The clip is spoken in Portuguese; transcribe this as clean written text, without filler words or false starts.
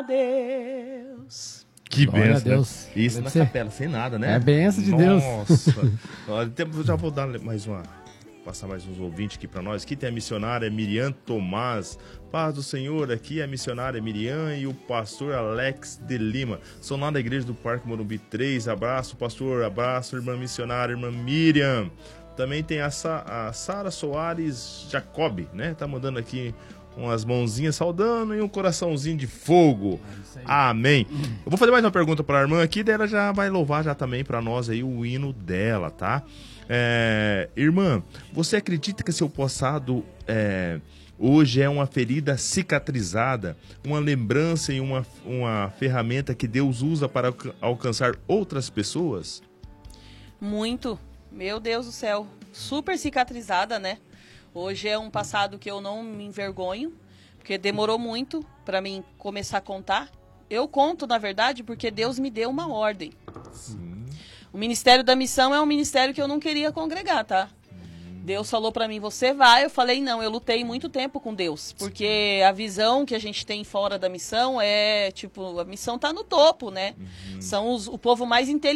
Deus. Que Glória a benção, Deus. né? Isso Deve na ser. capela, sem nada, né? É a benção de Deus. Nossa. Olha, já vou dar mais uma... Passar mais uns ouvintes aqui pra nós. Aqui tem a missionária Miriam Tomás. Paz do Senhor, aqui é a missionária Miriam e o pastor Alex de Lima. São lá da igreja do Parque Morumbi 3. Abraço, pastor. Abraço, irmã missionária, irmã Miriam. Também tem a Sara Soares Jacob, né? Tá mandando aqui umas mãozinhas saudando e um coraçãozinho de fogo. Amém. Eu vou fazer mais uma pergunta para a irmã aqui, daí ela já vai louvar já também para nós aí o hino dela, tá? Irmã, você acredita que seu passado hoje é uma ferida cicatrizada, uma lembrança e uma ferramenta que Deus usa para alcançar outras pessoas? Muito. Meu Deus do céu. Super cicatrizada, né? Hoje é um passado que eu não me envergonho, porque demorou muito para mim começar a contar. Eu conto, na verdade, porque Deus me deu uma ordem. Sim. O Ministério da Missão é um ministério que eu não queria congregar, tá? Deus falou pra mim, você vai. Eu falei, não, eu lutei muito tempo com Deus. Porque a visão que a gente tem fora da missão é, tipo, a missão tá no topo, né? São o povo mais inteligente.